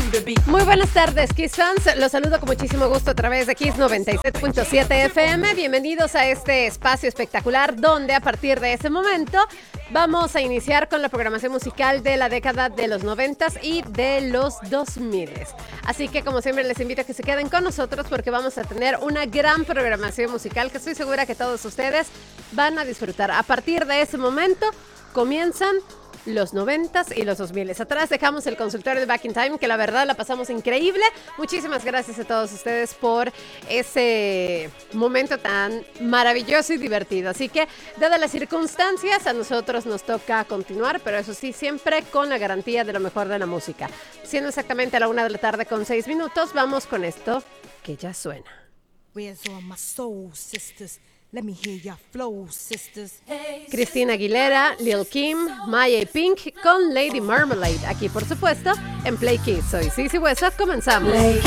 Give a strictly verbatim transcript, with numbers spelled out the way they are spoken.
Muy buenas tardes, Kiss fans. Los saludo con muchísimo gusto a través de Kiss noventa y siete punto siete F M. Bienvenidos a este espacio espectacular donde a partir de ese momento vamos a iniciar con la programación musical de la década de los noventas y de los dos miles. Así que como siempre les invito a que se queden con nosotros porque vamos a tener una gran programación musical que estoy segura que todos ustedes van a disfrutar. A partir de ese momento comienzan los noventas y los dos miles. Atrás dejamos el consultorio de Back in Time, que la verdad la pasamos increíble. Muchísimas gracias a todos ustedes por ese momento tan maravilloso y divertido. Así que, dadas las circunstancias, a nosotros nos toca continuar, pero eso sí, siempre con la garantía de lo mejor de la música. Siendo exactamente a la una de la tarde con seis minutos, vamos con esto que ya suena. Where's all my soul sisters? Let me hear your flow, sisters. Christina Aguilera, Lil Kim, Maya y Pink con Lady Marmalade. Aquí, por supuesto, en Play Kiss. Soy Sisi Hueso. Comenzamos. Play